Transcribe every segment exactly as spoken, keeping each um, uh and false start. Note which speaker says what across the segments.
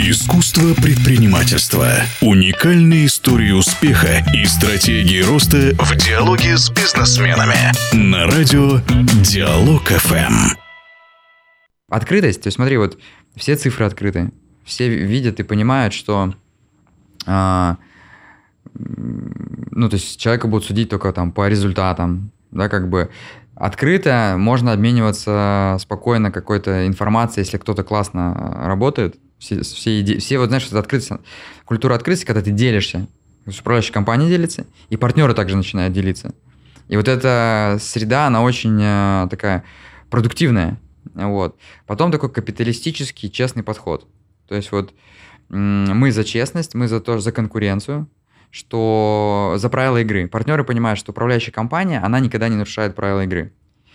Speaker 1: Искусство предпринимательства. Уникальные истории успеха и стратегии роста в диалоге с бизнесменами. На радио Диалог эф эм.
Speaker 2: Открытость, то есть смотри, вот все цифры открыты. Все видят и понимают, что а, ну, то есть человека будут судить только там по результатам, да, как бы. Открыто можно обмениваться спокойно какой-то информацией, если кто-то классно работает. Все, все, иде... все вот знаешь, что открытость, культура открытости, когда ты делишься. То есть управляющая компания делится, и партнеры также начинают делиться. И вот эта среда, она очень э, такая продуктивная. Вот. Потом такой капиталистический, честный подход. То есть вот м- мы за честность, мы за то, за конкуренцию, что за правила игры. Партнеры понимают, что управляющая компания, она никогда не нарушает правила игры.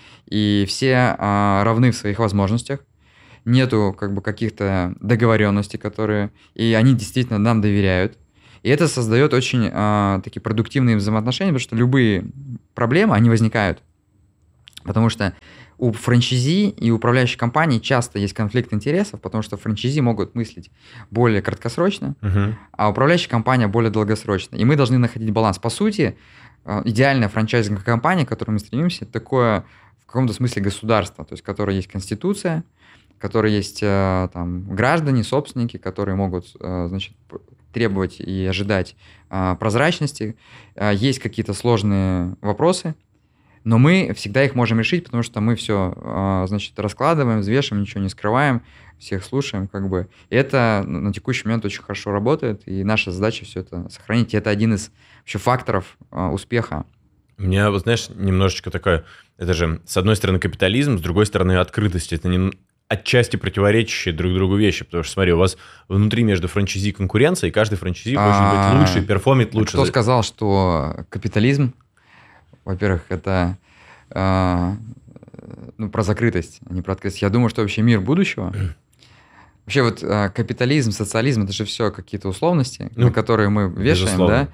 Speaker 2: И все а, равны в своих возможностях. Нету как бы каких-то договоренностей, которые... И они действительно нам доверяют. И это создает очень а, такие продуктивные взаимоотношения, потому что любые проблемы, они возникают. Потому что у франчайзи и управляющей компании часто есть конфликт интересов, потому что франчайзи могут мыслить более краткосрочно, uh-huh. а управляющая компания более долгосрочно. И мы должны находить баланс. По сути, идеальная франчайзинговая компания, к которой мы стремимся, это такое в каком-то смысле государство, то есть в которой есть конституция, в которой есть там, граждане, собственники, которые могут, значит, требовать и ожидать прозрачности. Есть какие-то сложные вопросы, но мы всегда их можем решить, потому что мы все, значит, раскладываем, взвешиваем, ничего не скрываем, всех слушаем, как бы. И это на текущий момент очень хорошо работает, и наша задача все это сохранить. И это один из вообще факторов успеха.
Speaker 3: У меня, вот знаешь, немножечко такое, это же, с одной стороны, капитализм, с другой стороны, открытость. Это не отчасти противоречащие друг другу вещи, потому что, смотри, у вас внутри между франчайзи конкуренция, и каждый франчайзи хочет быть лучше, перформит лучше.
Speaker 2: Кто сказал, что капитализм, во-первых, это э, ну, про закрытость, а не про открытость. Я думаю, что вообще мир будущего... Вообще вот э, капитализм, социализм, это же все какие-то условности, ну, на которые мы вешаем, безусловно. Да?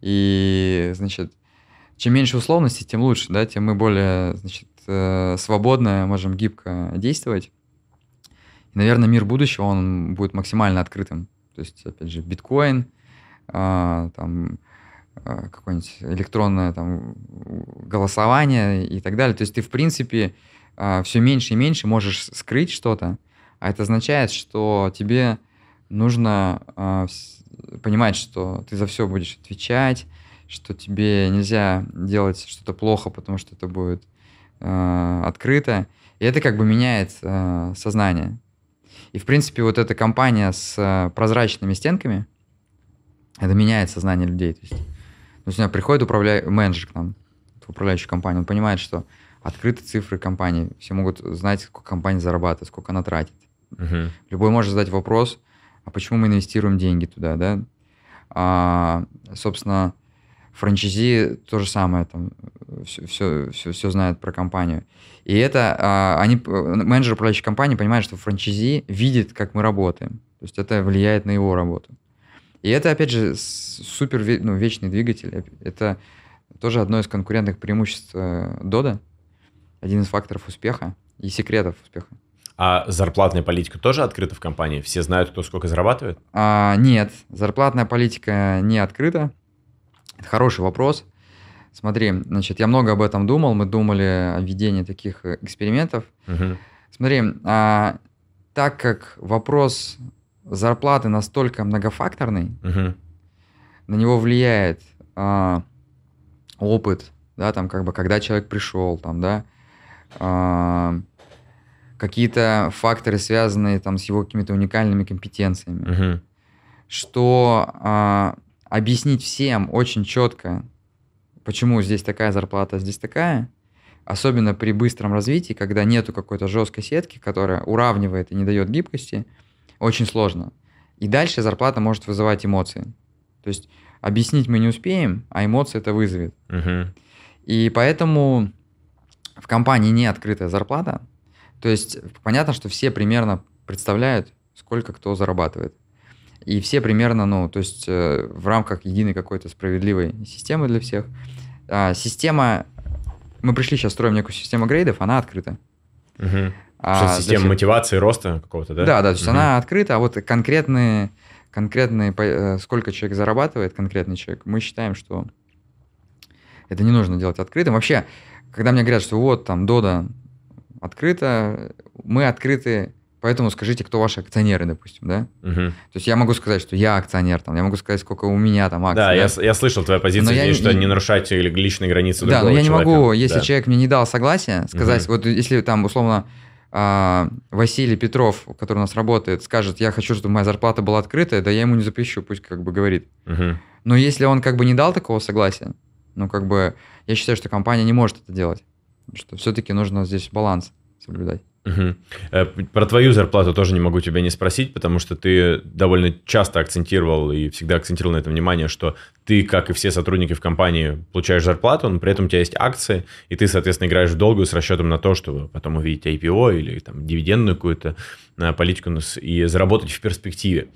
Speaker 2: И, значит, чем меньше условностей, тем лучше, да, тем мы более, значит, э, свободно можем гибко действовать. И, наверное, мир будущего, он будет максимально открытым. То есть, опять же, биткоин, э, там... какое-нибудь электронное там, голосование и так далее. То есть ты, в принципе, все меньше и меньше можешь скрыть что-то, а это означает, что тебе нужно понимать, что ты за все будешь отвечать, что тебе нельзя делать что-то плохо, потому что это будет открыто. И это как бы меняет сознание. И, в принципе, вот эта компания с прозрачными стенками, это меняет сознание людей. То есть, то есть у меня приходит управля... менеджер к нам, в управляющую компанию, он понимает, что открыты цифры компании, все могут знать, сколько компания зарабатывает, сколько она тратит. Uh-huh. Любой может задать вопрос, а почему мы инвестируем деньги туда, да? А, собственно, франчайзи то же самое, там, все, все, все, все знают про компанию. И это, а, они, менеджер управляющей компании понимает, что франчайзи видит, как мы работаем. То есть это влияет на его работу. И это, опять же, супер ну, вечный двигатель. Это тоже одно из конкурентных преимуществ Дода, один из факторов успеха и секретов успеха.
Speaker 3: А зарплатная политика тоже открыта в компании? Все знают, кто сколько зарабатывает?
Speaker 2: А, нет, зарплатная политика не открыта. Это хороший вопрос. Смотри, значит, я много об этом думал. Мы думали о введении таких экспериментов. Угу. Смотри, а, так как вопрос... зарплаты настолько многофакторный, uh-huh. на него влияет а, опыт, да, там, как бы, когда человек пришел, там, да, а, какие-то факторы, связанные там, с его какими-то уникальными компетенциями, uh-huh. что а, объяснить всем очень четко, почему здесь такая зарплата, а здесь такая, особенно при быстром развитии, когда нету какой-то жесткой сетки, которая уравнивает и не дает гибкости, очень сложно. И дальше зарплата может вызывать эмоции. То есть объяснить мы не успеем, а эмоции это вызовет. Uh-huh. И поэтому в компании не открытая зарплата. То есть понятно, что все примерно представляют, сколько кто зарабатывает. И все примерно, ну, то есть э, в рамках единой какой-то справедливой системы для всех. А, система, мы пришли сейчас строим некую систему грейдов, она открыта. Uh-huh.
Speaker 3: А система для... мотивации, роста какого-то, да?
Speaker 2: Да, да, то есть угу. она открыта, а вот конкретные, конкретные, сколько человек зарабатывает, конкретный человек, мы считаем, что это не нужно делать открытым. Вообще, когда мне говорят, что вот там Дода открыто, мы открыты, поэтому скажите, кто ваши акционеры, допустим, да? Угу. То есть я могу сказать, что я акционер, там, я могу сказать, сколько у меня там акций.
Speaker 3: Да,
Speaker 2: да?
Speaker 3: Я, я слышал твою позицию, здесь, что не нарушать личные границы другого
Speaker 2: человека. Да, но я
Speaker 3: человека.
Speaker 2: не могу, если
Speaker 3: да.
Speaker 2: человек мне не дал согласия, сказать, угу. вот если там условно Василий Петров, который у нас работает, скажет, я хочу, чтобы моя зарплата была открытая, да я ему не запрещу, пусть как бы говорит. Угу. Но если он как бы не дал такого согласия, ну как бы я считаю, что компания не может это делать, что все-таки нужно здесь баланс соблюдать.
Speaker 3: Угу. Про твою зарплату тоже не могу тебя не спросить, потому что ты довольно часто акцентировал и всегда акцентировал на это внимание, что ты, как и все сотрудники в компании, получаешь зарплату, но при этом у тебя есть акции, и ты, соответственно, играешь в долгую с расчетом на то, чтобы потом увидеть ай пи о или там, дивидендную какую-то политику и заработать в перспективе.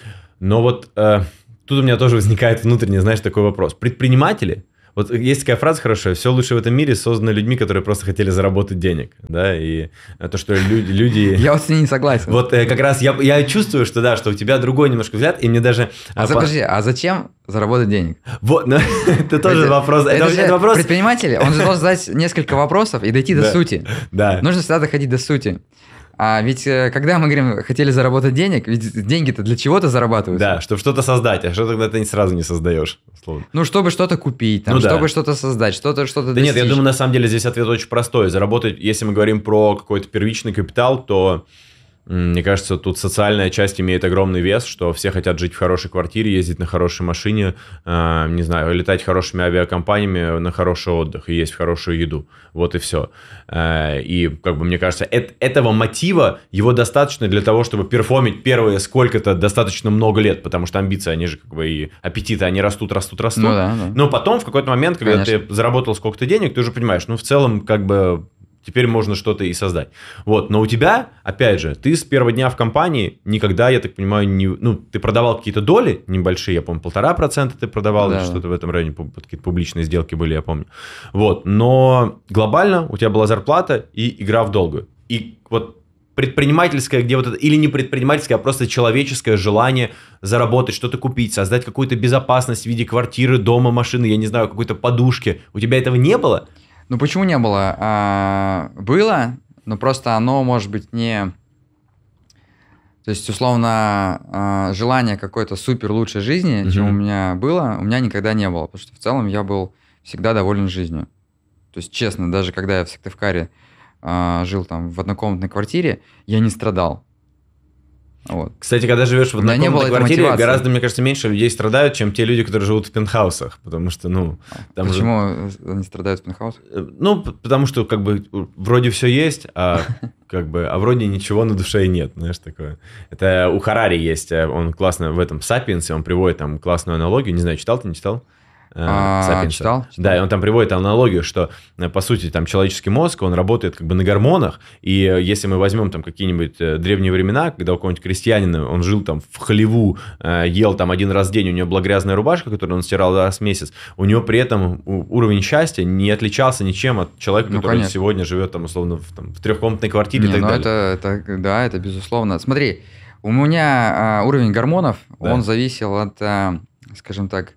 Speaker 3: Но вот э, тут у меня тоже возникает внутренний, знаешь, такой вопрос. Предприниматели, вот есть такая фраза хорошая: все лучшее в этом мире создано людьми, которые просто хотели заработать денег, да, и то, что люди... люди...
Speaker 2: Я вот с ней не согласен.
Speaker 3: Вот как раз я, я чувствую, что да, что у тебя другой немножко взгляд, и мне даже...
Speaker 2: А подожди, а зачем заработать денег?
Speaker 3: Вот, ну, это тоже вопрос.
Speaker 2: Это, это, это вопрос... Предприниматель, он же должен задать несколько вопросов и дойти до сути.
Speaker 3: Да.
Speaker 2: Нужно всегда доходить до сути. А ведь когда мы говорим, хотели заработать денег, ведь деньги-то для чего-то зарабатываются.
Speaker 3: Да, чтобы что-то создать, а что тогда ты сразу не создаешь, условно.
Speaker 2: Ну, чтобы что-то купить, там, ну, чтобы да. что-то создать, что-то, что-то
Speaker 3: да
Speaker 2: достичь.
Speaker 3: Нет, я думаю, на самом деле здесь ответ очень простой. Заработать, если мы говорим про какой-то первичный капитал, то... Мне кажется, тут социальная часть имеет огромный вес, что все хотят жить в хорошей квартире, ездить на хорошей машине, э, не знаю, летать хорошими авиакомпаниями на хороший отдых и есть хорошую еду. Вот и все. Э, и, как бы, мне кажется, э- этого мотива, его достаточно для того, чтобы перформить первые сколько-то достаточно много лет, потому что амбиции, они же, как бы, и аппетиты, они растут, растут, растут. Ну, да, да. Но потом, в какой-то момент, когда Конечно. Ты заработал сколько-то денег, ты уже понимаешь, ну, в целом, как бы... Теперь можно что-то и создать. Вот. Но у тебя, опять же, ты с первого дня в компании никогда, я так понимаю, не, ну, ты продавал какие-то доли небольшие, я помню, полтора процента ты продавал, да, что-то в этом районе, какие-то публичные сделки были, я помню. Вот. Но глобально у тебя была зарплата и игра в долгую. И вот предпринимательское, где вот это, или не предпринимательское, а просто человеческое желание заработать, что-то купить, создать какую-то безопасность в виде квартиры, дома, машины, я не знаю, какой-то подушки. У тебя этого не было?
Speaker 2: Ну, почему не было? А, было, но просто оно, может быть, не... То есть, условно, а, желание какой-то супер лучшей жизни, mm-hmm. чем у меня было, у меня никогда не было. Потому что в целом я был всегда доволен жизнью. То есть, честно, даже когда я в Сыктывкаре а, жил там в однокомнатной квартире, я не страдал. Вот.
Speaker 3: Кстати, когда живешь в однокомнатной квартире, гораздо, мне кажется, меньше людей страдают, чем те люди, которые живут в пентхаусах, потому что, ну...
Speaker 2: Там Почему же... они страдают в пентхаусах?
Speaker 3: Ну, потому что, как бы, вроде все есть, а, как бы, а вроде ничего на душе и нет, знаешь, такое. Это у Харари есть, он классно в этом «Сапиенсе», он приводит там классную аналогию, не знаю, читал ты, не читал?
Speaker 2: А, читал, читал.
Speaker 3: Да, и он там приводит аналогию, что, по сути, там человеческий мозг, он работает как бы на гормонах, и если мы возьмем там какие-нибудь древние времена, когда у какого-нибудь крестьянина, он жил там в хлеву, ел там один раз в день, у него была грязная рубашка, которую он стирал раз в месяц, у него при этом уровень счастья не отличался ничем от человека, ну, который конечно. Сегодня живет там, условно, в, там, в трехкомнатной квартире не, и так
Speaker 2: ну
Speaker 3: далее.
Speaker 2: Это, это, да, это безусловно. Смотри, у меня а, уровень гормонов, да. он зависел от, а, скажем так,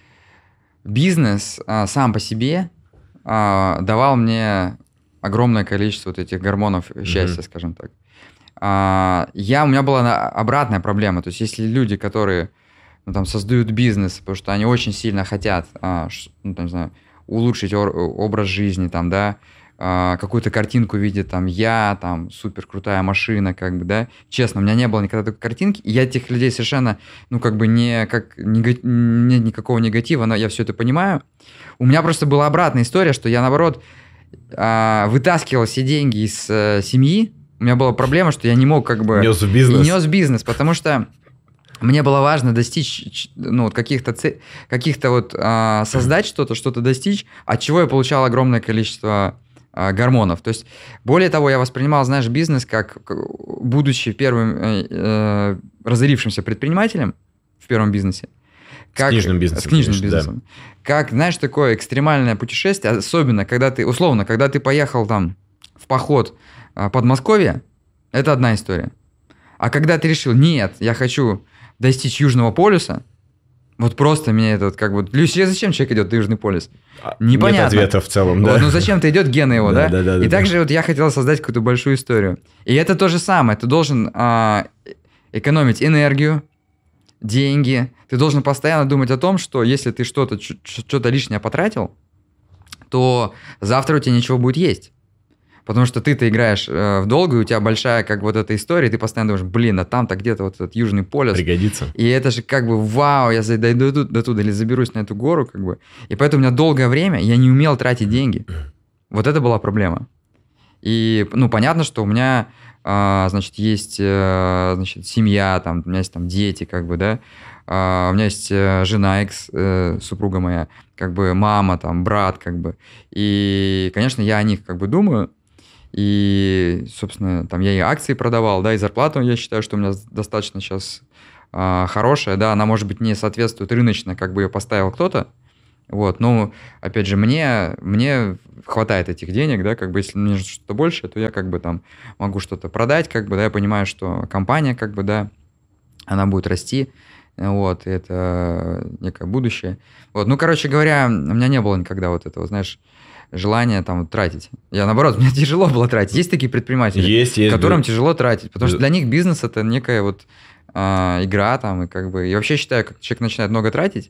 Speaker 2: бизнес а, сам по себе а, давал мне огромное количество вот этих гормонов счастья, mm-hmm. скажем так. А, я, у меня была обратная проблема. То есть, если люди, которые ну, там, создают бизнес, потому что они очень сильно хотят а, ш, ну, там, не знаю, улучшить ор, образ жизни, там, да, а, какую-то картинку видят, там, я, там, супер крутая машина, как бы, да. Честно, у меня не было никогда такой картинки, и я этих людей совершенно, ну, как бы, не, как, нега... нет никакого негатива, но я все это понимаю. У меня просто была обратная история, что я, наоборот, а, вытаскивал все деньги из а, семьи. У меня была проблема, что я не мог, как бы...
Speaker 3: Нес в бизнес.
Speaker 2: Нес в бизнес, потому что мне было важно достичь, ну, вот каких-то, ц... каких-то вот, а, создать что-то, что-то достичь, от чего я получал огромное количество гормонов. То есть, более того, я воспринимал, знаешь, бизнес как, будучи первым э, э, разорившимся предпринимателем в первом бизнесе. Как,
Speaker 3: с книжным бизнесом.
Speaker 2: С книжным конечно, бизнесом. Да. Как, знаешь, такое экстремальное путешествие, особенно, когда ты, условно, когда ты поехал там в поход в Подмосковье, это одна история. А когда ты решил, нет, я хочу достичь Южного полюса, вот просто меня это вот как бы... Люся, зачем человек идет на Южный полюс? Непонятно.
Speaker 3: Нет ответа в целом,
Speaker 2: вот,
Speaker 3: да.
Speaker 2: Ну зачем-то идет гены его, да?
Speaker 3: Да, да, да.
Speaker 2: И также вот я хотел создать какую-то большую историю. И это то же самое. Ты должен а, экономить энергию, деньги. Ты должен постоянно думать о том, что если ты что-то, что-то лишнее потратил, то завтра у тебя ничего будет есть. Потому что ты-то играешь э, в долгую, у тебя большая как вот эта история, и ты постоянно думаешь, блин, а там-то где-то вот этот Южный полюс.
Speaker 3: Пригодится.
Speaker 2: И это же как бы вау, я дойду до туда или заберусь на эту гору, как бы. И поэтому у меня долгое время я не умел тратить деньги. Вот это была проблема. И, ну, понятно, что у меня, э, значит, есть, э, значит, семья, там, у меня есть там дети, как бы, да. Uh, у меня есть uh, жена, экс, uh, супруга моя, как бы мама, там, брат, как бы. И, конечно, я о них как бы думаю. И, собственно, там я и акции продавал, да, и зарплату, я считаю, что у меня достаточно сейчас uh, хорошая, да, она, может быть, не соответствует рыночно, как бы ее поставил кто-то. Вот, но, опять же, мне, мне хватает этих денег, да, как бы, если мне что-то больше, то я как бы там могу что-то продать, как бы, да, я понимаю, что компания, как бы, да, она будет расти. Вот, это некое будущее. Вот, ну, короче говоря, у меня не было никогда вот этого, знаешь, желания там вот, тратить. Я, наоборот, мне тяжело было тратить. Есть такие предприниматели,
Speaker 3: есть, есть,
Speaker 2: которым
Speaker 3: да.
Speaker 2: тяжело тратить, потому что для них бизнес – это некая вот а, игра там, и как бы… Я вообще считаю, как человек начинает много тратить,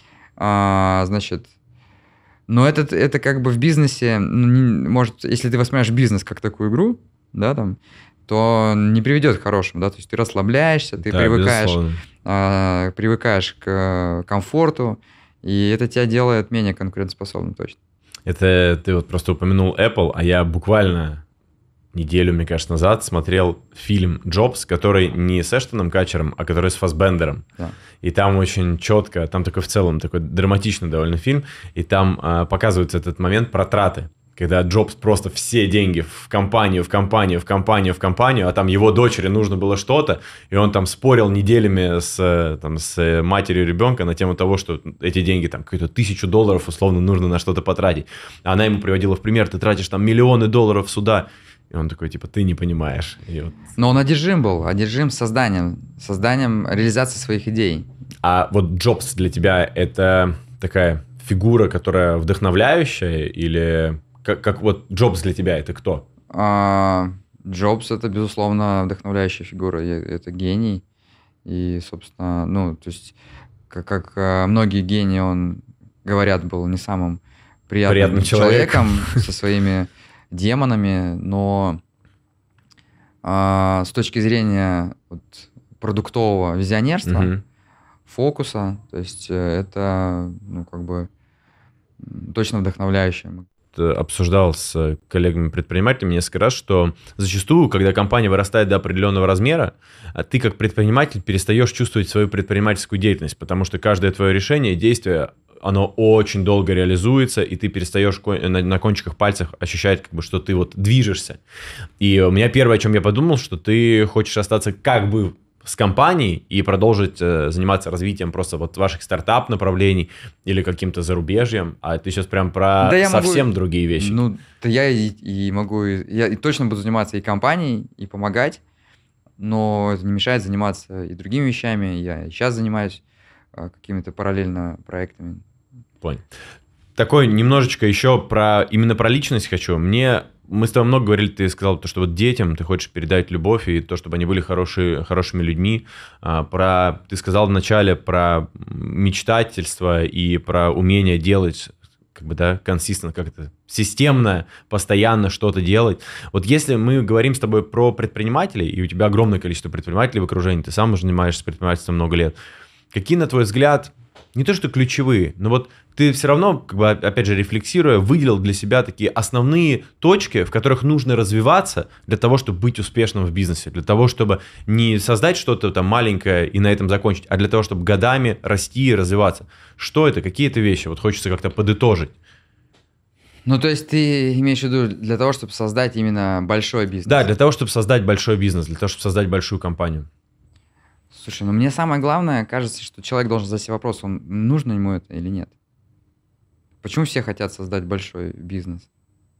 Speaker 2: а, значит… Но это, это как бы в бизнесе, ну, не, может, если ты воспринимаешь бизнес как такую игру, да, там, то не приведет к хорошему, да, то есть ты расслабляешься, ты да, привыкаешь, э, привыкаешь к комфорту, и это тебя делает менее конкурентоспособным точно.
Speaker 3: Это ты вот просто упомянул Apple, а я буквально неделю, мне кажется, назад смотрел фильм «Джобс», который не с Эштоном Катчером, а который с Фассбендером. Да. И там очень четко, там такой в целом такой драматичный довольно фильм, и там э, показывается этот момент про траты. Когда Джобс просто все деньги в компанию, в компанию, в компанию, в компанию, а там его дочери нужно было что-то, и он там спорил неделями с, там, с матерью ребенка на тему того, что эти деньги, там, какую-то тысячу долларов условно нужно на что-то потратить. А она ему приводила в пример, ты тратишь там миллионы долларов сюда. И он такой, типа, ты не понимаешь. И вот...
Speaker 2: Но он одержим был, одержим созданием, созданием реализации своих идей.
Speaker 3: А вот Джобс для тебя это такая фигура, которая вдохновляющая или... Как, как вот Джобс для тебя это кто?
Speaker 2: А, Джобс это, безусловно, вдохновляющая фигура. Это гений. И, собственно, ну, то есть, как, как многие гении, он, говорят, был не самым приятным, приятным человеком, человеком со своими демонами, но а, с точки зрения вот, продуктового визионерства, угу. фокуса, то есть это, ну, как бы точно вдохновляющее.
Speaker 3: Обсуждал с коллегами-предпринимателями несколько раз, что зачастую, когда компания вырастает до определенного размера, ты как предприниматель перестаешь чувствовать свою предпринимательскую деятельность, потому что каждое твое решение, действие, оно очень долго реализуется, и ты перестаешь на кончиках пальцев ощущать, как бы, что ты вот движешься. И у меня первое, о чем я подумал, что ты хочешь остаться как бы с компанией и продолжить э, заниматься развитием просто вот ваших стартап-направлений или каким-то зарубежьем, а ты сейчас прям про да совсем могу, другие вещи.
Speaker 2: Ну, да я и, и могу, я и точно буду заниматься и компанией, и помогать, но это не мешает заниматься и другими вещами. Я и сейчас занимаюсь э, какими-то параллельно проектами.
Speaker 3: Понял. Такой немножечко еще про именно про личность хочу. Мне Мы с тобой много говорили, ты сказал, что вот детям ты хочешь передать любовь и то, чтобы они были хорошие, хорошими людьми. Про, ты сказал вначале про мечтательство и про умение делать, как бы, да, консистентно, как это, системно, постоянно что-то делать. Вот если мы говорим с тобой про предпринимателей, и у тебя огромное количество предпринимателей в окружении, ты сам уже занимаешься предпринимательством много лет, какие, на твой взгляд, не то что ключевые, но вот ты все равно, как бы, опять же, рефлексируя, выделил для себя такие основные точки, в которых нужно развиваться для того, чтобы быть успешным в бизнесе, для того, чтобы не создать что-то там маленькое и на этом закончить, а для того, чтобы годами расти и развиваться. Что это? Какие это вещи? Вот хочется как-то подытожить.
Speaker 2: Ну, то есть ты имеешь в виду для того, чтобы создать именно большой бизнес?
Speaker 3: Да, для того, чтобы создать большой бизнес, для того, чтобы создать большую компанию.
Speaker 2: Слушай, ну мне самое главное, кажется, что человек должен задать себе вопрос, он, нужно ему это или нет. Почему все хотят создать большой бизнес?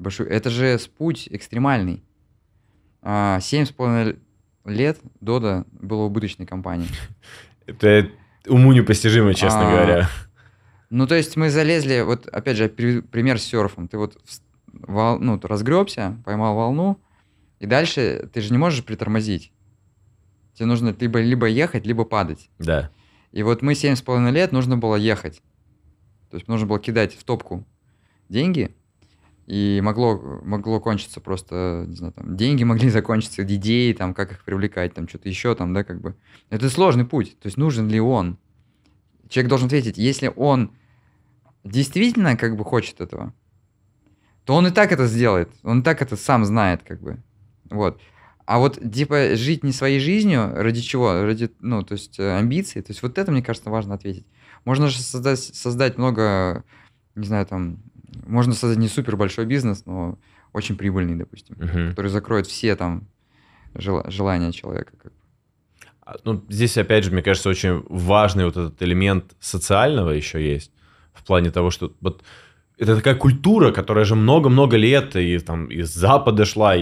Speaker 2: большую... Это же путь экстремальный. А, Семь с половиной лет Дода была убыточной компанией.
Speaker 3: Это уму непостижимо, честно
Speaker 2: А,
Speaker 3: говоря.
Speaker 2: Ну, то есть мы залезли, вот опять же, при- пример с серфом. Ты вот вс- вол- ну, ты разгребся, поймал волну, и дальше ты же не можешь притормозить. Тебе нужно либо, либо ехать, либо падать.
Speaker 3: Да.
Speaker 2: И вот мы семь с половиной лет нужно было ехать. То есть нужно было кидать в топку деньги, и могло, могло кончиться просто, не знаю, там, деньги могли закончиться, идеи, там, как их привлекать, там, что-то еще, там, да, как бы. Это сложный путь. То есть нужен ли он? Человек должен ответить, если он действительно как бы хочет этого, то он и так это сделает. Он и так это сам знает, как бы. Вот. А вот, типа, жить не своей жизнью, ради чего? Ради, ну, то есть, э, амбиций. То есть, вот это, мне кажется, важно ответить. Можно же создать, создать много, не знаю, там, можно создать не супер большой бизнес, но очень прибыльный, допустим,
Speaker 3: Мгм.
Speaker 2: который закроет все там жела- желания человека. Как бы.
Speaker 3: А, Ну, здесь, опять же, мне кажется, очень важный вот этот элемент социального еще есть. В плане того, что вот это такая культура, которая же много-много лет и там из Запада шла,